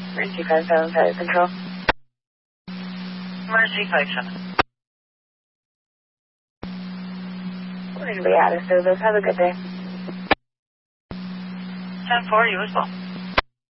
Emergency 57, Fire Control. Emergency 57. We're going to be out of service. Have a good day. 10-4, you as well.